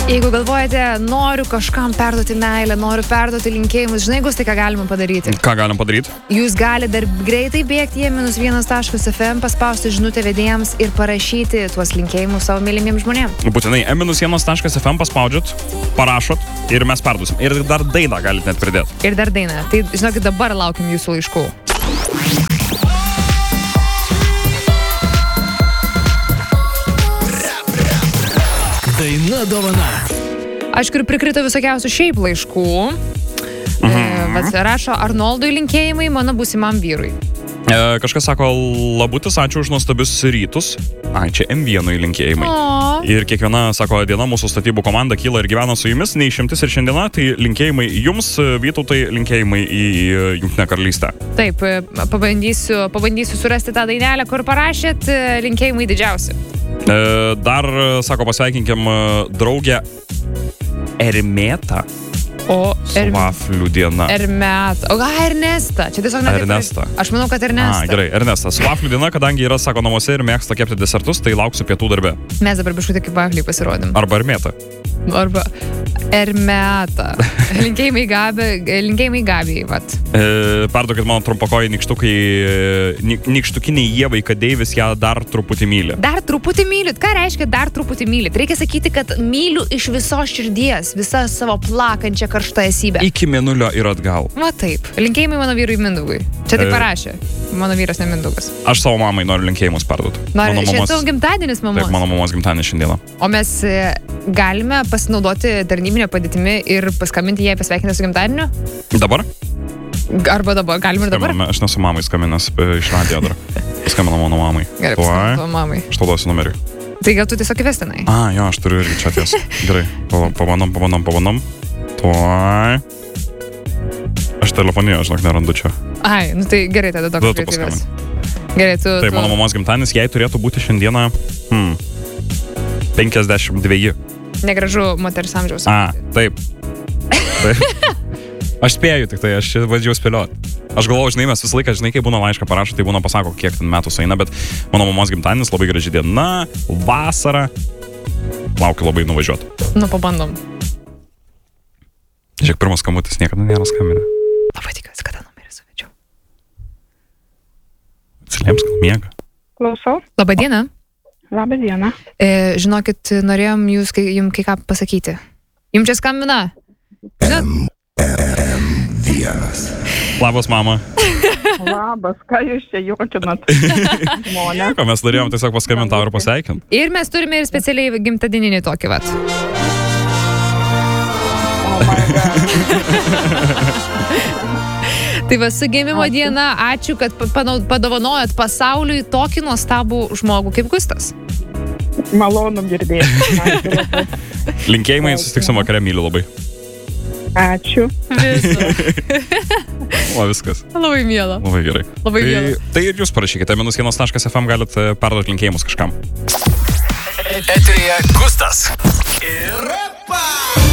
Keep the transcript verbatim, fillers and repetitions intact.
Jeigu galvojate, noriu kažkam perduoti meilę, noriu perduoti linkėjimus, žinai, Gustai, ką galima padaryti? Ką galim padaryti? Jūs galite dar greitai bėgti į minus vienas taškas ef em, paspausti žinutę vedėjams ir parašyti tuos linkėjimus savo mylimiems žmonėms. Būtinai e minus vienas taškas ef em paspaudžiat, parašot ir mes perduosim. Ir dar dainą galite net pridėti. Ir dar dainą. Tai, žinokit, dabar laukiam jūsų laiškų. Daina dovana. Aišku, ir prikrito visokiausių šiaip laiškų. Mhm. E, vat, rašo Arnoldui linkėjimai mano būsimam vyrui. E, kažkas sako, labutis, ačiū už nuostabius rytus. Ai, čia em vienas linkėjimai. O. Ir kiekviena, sako, diena mūsų statybų komanda kyla ir gyvena su jumis, neišimtis ir šiandiena, tai linkėjimai jums, Vytautai, linkėjimai į Jungtinę karalystę. Taip, pabandysiu, pabandysiu surasti tą dainelę, kur parašėt, linkėjimai didžiausi. E, dar, sako, pasveikinkim draugę Ermetą. O, Su vaflių diena. Ermetą. O, gal Ernesta. Čia tiesiog ne taip. Ernesta. Aš manau, kad Ernesta. A, gerai, Ernesta. Su vaflių diena, kadangi yra, sako, namuose ir mėgsta kepti desertus, tai lauksiu pietų darbe. Mes dabar biškutį kaip vafliai pasirodėm. Arba Ermetą. Arba Ermetą. Linkėjimai Gabi, linkėjimai Gabijai, vat. E, perduokit mano trumpakojai nykštukai, nyk, nykštukiniai Ievai, kad Deivis ją dar truputį myli. Dar truputį mylit. Ką reiškia dar truputį mylit? Reikia sakyti, kad myliu iš visos širdies, visą savo plakančią karštą esybę. Iki mėnulio ir atgal. Va taip. Linkėjimai mano vyrui Mindaugui. Čia taip E. parašė. Mano vyras ne Mindaugas. Aš savo mamai noriu linkėjimus perduoti. Nori, šiandien tavo gimtadienis, mamos. Taip, mano mamos gimtadienis šiandieną. O mes e, galime pasinaudoti tarnybinę padėtimi ir paskambinti jai pasveikinti su gimtadieniu? Dabar? Arba dabar, galime ir dabar? Skambiname, aš nesu mamai skambinęs iš radijo dar. Skambinu mano mamai. Gerai, Tuoj. paskambinti mamai. Aš tau duosiu numerį. Tai gal tu tiesiog įvestinai? A, jo, aš turiu irgi čia ties. Gerai, pabandom, pabandom, pabandom. Tuoj. Aš telefonijos, žinok, nerandu čia. Ai, nu tai gerai, tada Tada tu toks kreatyvas. paskambini. Gerai, tu... Tai tu... mano mamos gimtadienis, jai turėtų būti šiandieną hmm, penkiasdešimt dveji. Negražu moters amžiaus. A, taip. Taip. Aš spėju tik tai, aš vadžiau spėliot. Aš galvoju, žinai, mes visą laiką, žinai, kai būna laišką parašo, tai būna pasako, kiek ten metų sueina, bet mano mamos gimtadienis, labai graži diena, vasara. Laukiu labai nuvažiuoti. Nu, pabandom. Žiūrėk, pirmas skambutis, niekada nėra skambinę. Labai tikiuosi, kada numerį suvedžiau. Atsiliems, gal miega. Klausau. Labą dieną. Labą dieną. E, žinokit, norėjom jūs, kai, jums kai ką pasakyti. Jums čia skambina? Žinot? Labas, mama. Labas, ką jūs čia jaučiat? Žmonės. Ką mes norėjom tiesiog paskambinti tau ir pasveikinti. Ir mes turime ir specialiai gimtadieninį tokį, vat. Oh my God. Tai va, su gimimo diena, ačiū, kad panau- padovanojot pasauliui tokį nuostabų žmogų kaip Gustas. Malonu girdėti. Ačiū labai. Linkėjimai, susitiksim vakare, myliu labai. Ačiū. O, viskas. Labai miela. Labai gerai. Labai tai, miela. tai ir jūs parašykite, minus vienas taškas ef em galit perduoti linkėjimus kažkam. Eteryje Gustas ir Repa.